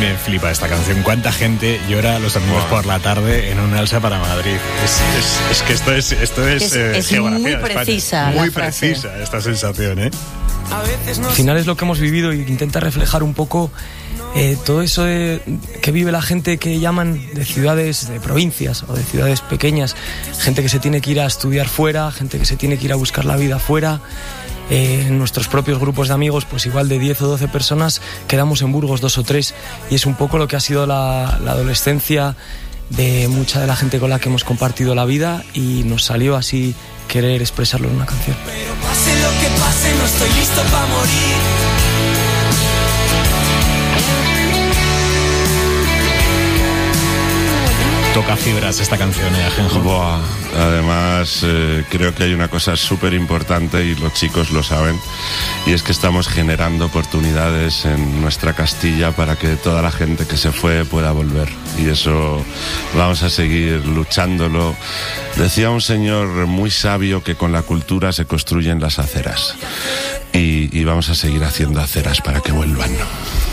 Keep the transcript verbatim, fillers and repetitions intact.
me flipa esta canción. ¿Cuánta gente llora los domingos wow. por la tarde en un alza para Madrid? Es, es, es que esto es, esto es, es, eh, es geografía muy de España. precisa. Muy la frase. precisa esta sensación, ¿eh? Al final es lo que hemos vivido y intenta reflejar un poco eh, todo eso de, que vive la gente que llaman de ciudades, de provincias o de ciudades pequeñas. Gente que se tiene que ir a estudiar fuera, gente que se tiene que ir a buscar la vida fuera. Eh, en nuestros propios grupos de amigos, pues igual de diez o doce personas, quedamos en Burgos dos o tres, y es un poco lo que ha sido la, la adolescencia de mucha de la gente con la que hemos compartido la vida, y nos salió así querer expresarlo en una canción. Pero pase lo que pase, no estoy listo para morir. Toca fibras esta canción, ¿eh, Ajenjo? Buah, además eh, creo que hay una cosa súper importante y los chicos lo saben, y es que estamos generando oportunidades en nuestra Castilla para que toda la gente que se fue pueda volver, y eso vamos a seguir luchándolo. Decía un señor muy sabio que con la cultura se construyen las aceras, y, y vamos a seguir haciendo aceras para que vuelvan.